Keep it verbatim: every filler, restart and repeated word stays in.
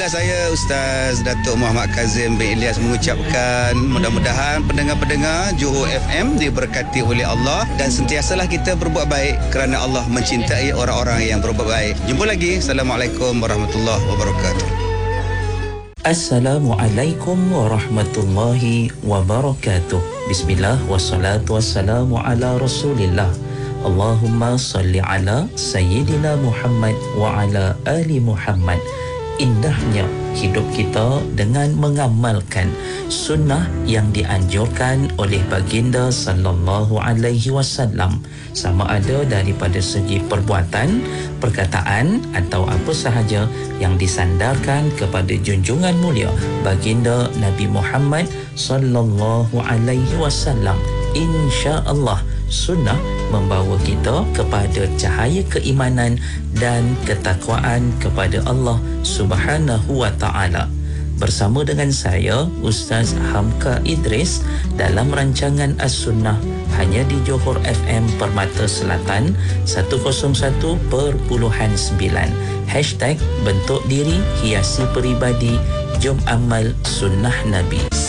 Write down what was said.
saya Ustaz Datuk Muhammad Kazim bin Ilyas mengucapkan mudah-mudahan pendengar-pendengar Johor F M diberkati oleh Allah dan sentiasalah kita berbuat baik kerana Allah mencintai orang-orang yang berbuat baik. Jumpa lagi. Assalamualaikum warahmatullahi wabarakatuh. Assalamualaikum warahmatullahi wabarakatuh. Bismillah wassalatu wassalamu ala Rasulillah. Allahumma salli ala Sayyidina Muhammad wa ala ali Muhammad. Indahnya hidup kita dengan mengamalkan sunnah yang dianjurkan oleh baginda sallallahu alaihi wasallam, sama ada daripada segi perbuatan, perkataan atau apa sahaja yang disandarkan kepada junjungan mulia baginda Nabi Muhammad sallallahu alaihi wasallam. Insya-Allah sunnah membawa kita kepada cahaya keimanan dan ketakwaan kepada Allah Subhanahu wa taala. Bersama dengan saya Ustaz Hamka Idris dalam rancangan As-Sunnah hanya di Johor F M Permata Selatan seratus satu perpuluhan sembilan. Hashtag bentuk diri hiasi peribadi, jom amal sunnah Nabi.